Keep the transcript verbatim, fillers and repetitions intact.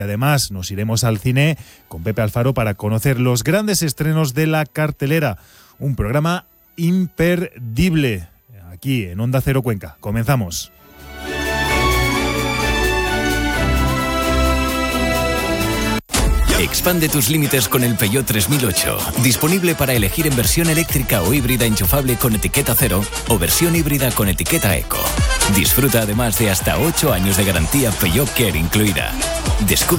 Además, nos iremos al cine con Pepe Alfaro para conocer los grandes estrenos de la cartelera. Un programa imperdible aquí en Onda Cero Cuenca. Comenzamos. Expande tus límites con el Peugeot tres mil ocho. Disponible para elegir en versión eléctrica o híbrida enchufable con etiqueta cero o versión híbrida con etiqueta eco. Disfruta además de hasta ocho años de garantía Peugeot Care incluida. Descubre